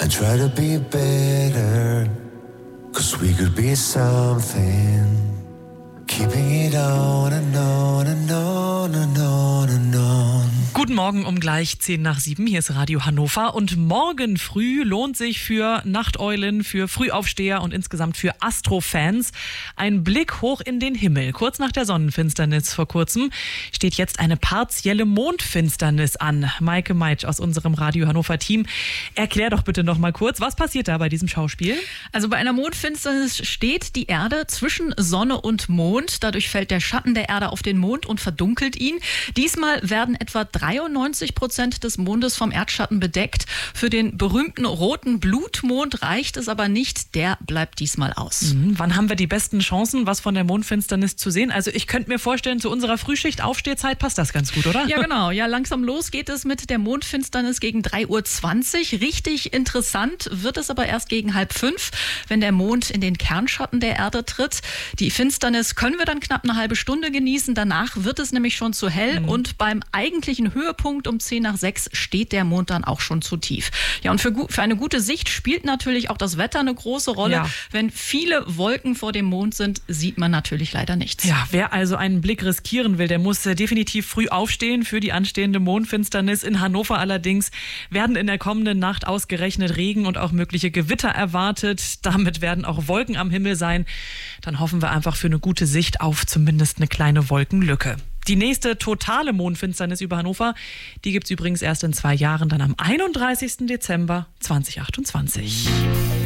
and try to be better, 'cause we could be something, keeping it on and on and on and on and on. Guten Morgen um gleich 6:50. Hier ist Radio Hannover. Und morgen früh lohnt sich für Nachteulen, für Frühaufsteher und insgesamt für Astrofans ein Blick hoch in den Himmel. Kurz nach der Sonnenfinsternis vor kurzem steht jetzt eine partielle Mondfinsternis an. Maike Meitsch aus unserem Radio Hannover Team. Erklär doch bitte noch mal kurz, was passiert da bei diesem Schauspiel? Also bei einer Mondfinsternis steht die Erde zwischen Sonne und Mond. Dadurch fällt der Schatten der Erde auf den Mond und verdunkelt ihn. Diesmal werden etwa 93% des Mondes vom Erdschatten bedeckt. Für den berühmten roten Blutmond reicht es aber nicht. Der bleibt diesmal aus. Wann haben wir die besten Chancen, was von der Mondfinsternis zu sehen? Also ich könnte mir vorstellen, zu unserer Frühschicht-Aufstehzeit passt das ganz gut, oder? Ja, genau. Ja, langsam los geht es mit der Mondfinsternis gegen 3:20 Uhr. Richtig interessant wird es aber erst gegen 4:30, wenn der Mond in den Kernschatten der Erde tritt. Die Finsternis können wir dann knapp eine halbe Stunde genießen. Danach wird es nämlich schon zu hell und beim eigentlichen Höhepunkt um 5:10 steht der Mond dann auch schon zu tief. Ja, und für eine gute Sicht spielt natürlich auch das Wetter eine große Rolle. Ja. Wenn viele Wolken vor dem Mond sind, sieht man natürlich leider nichts. Ja, wer also einen Blick riskieren will, der muss definitiv früh aufstehen für die anstehende Mondfinsternis. In Hannover allerdings werden in der kommenden Nacht ausgerechnet Regen und auch mögliche Gewitter erwartet. Damit werden auch Wolken am Himmel sein. Dann hoffen wir einfach für eine gute Sicht auf zumindest eine kleine Wolkenlücke. Die nächste totale Mondfinsternis über Hannover, die gibt es übrigens erst in 2 Jahren, dann am 31. Dezember 2028.